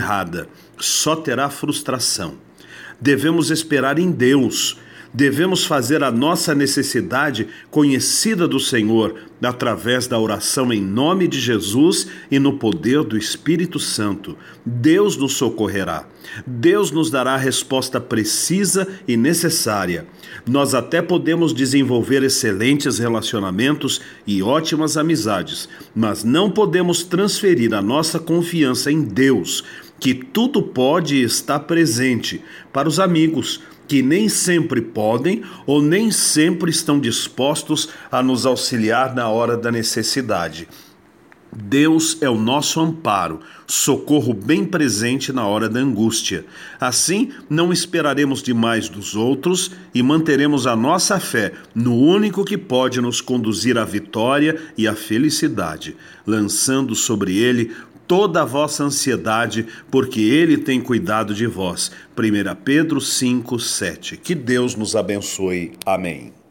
errada só terá frustração. Devemos esperar em Deus. Devemos fazer a nossa necessidade conhecida do Senhor através da oração em nome de Jesus e no poder do Espírito Santo. Deus nos socorrerá. Deus nos dará a resposta precisa e necessária. Nós até podemos desenvolver excelentes relacionamentos e ótimas amizades, mas não podemos transferir a nossa confiança em Deus, que tudo pode e está presente, para os amigos, que nem sempre podem ou nem sempre estão dispostos a nos auxiliar na hora da necessidade. Deus é o nosso amparo, socorro bem presente na hora da angústia. Assim, não esperaremos demais dos outros e manteremos a nossa fé no único que pode nos conduzir à vitória e à felicidade, lançando sobre ele toda a vossa ansiedade, porque ele tem cuidado de vós. 1 Pedro 5:7. Que Deus nos abençoe. Amém.